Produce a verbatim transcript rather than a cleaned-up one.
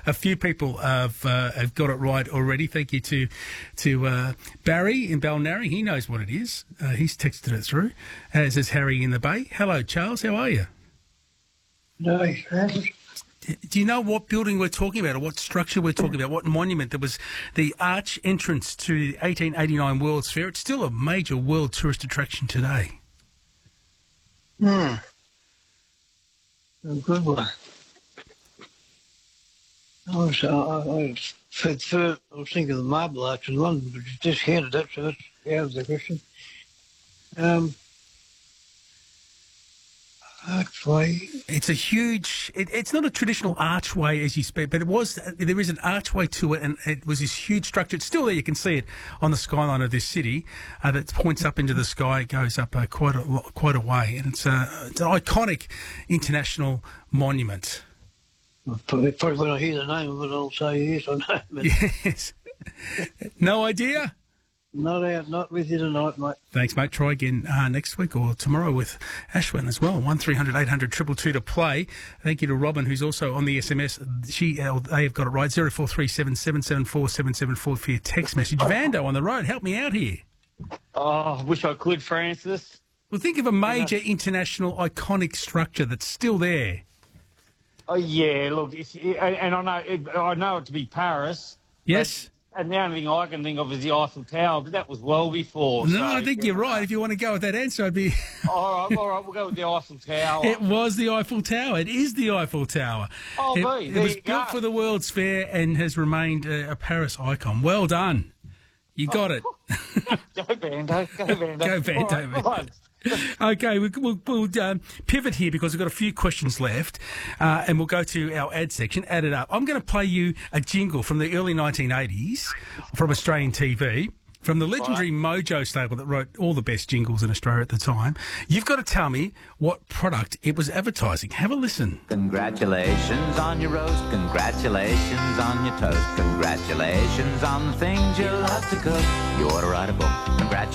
a few people have uh, have got it right already. Thank you to to uh, Barry in Balnarring. He knows what it is. Uh, he's texted it through, as is Harry in the Bay. Hello, Charles. How are you? No, Francis. Do you know what building we're talking about, or what structure we're talking about, what monument? That was the arch entrance to the eighteen eighty-nine World's Fair. It's still a major world tourist attraction today. Hmm. A good one. I was, I, I, for, for, I was thinking of the Marble Arch in London, but you just handed that, so that's out of the question. Um, archway. It's a huge. It, it's not a traditional archway as you speak, but it was. There is an archway to it, and it was this huge structure. It's still there. You can see it on the skyline of this city uh, that points up into the sky. It goes up uh, quite a quite a way, and it's, a, it's an iconic international monument. Probably, probably when I hear the name of it, I'll say yes, I know. But Yes. No idea. not out, not with you tonight, mate. Thanks, mate. Try again uh, next week or tomorrow with Ashwin as well. One three hundred eight hundred two two two to play. Thank you to Robin, who's also on the S M S. She, uh, they have got it right. Zero four three seven seven seven four seven seven four for your text message. Vando on the road, help me out here. Oh, I wish I could, Francis. Well, think of a major international iconic structure that's still there. Oh yeah, look, it's, and I know it, I know it to be Paris. Yes. But, and the only thing I can think of is the Eiffel Tower, but that was well before. No, so, I think you're right. If you want to go with that answer, I'd be. all right, all right, we'll go with the Eiffel Tower. It was the Eiffel Tower. It is the Eiffel Tower. Oh, it, B, it there was you built go. for the World's Fair and has remained a, a Paris icon. Well done. You got it. Go Vando, go Vando. Go Vando, All right, mate. right. Okay, we, we'll, we'll um, pivot here because we've got a few questions left, uh, and we'll go to our ad section, add it up. I'm going to play you a jingle from the early nineteen eighties from Australian T V, from the legendary Mojo stable that wrote all the best jingles in Australia at the time. You've got to tell me what product it was advertising. Have a listen. Congratulations on your roast, congratulations on your toast, congratulations on the things you love to cook. You ought to write a book. Congratulations.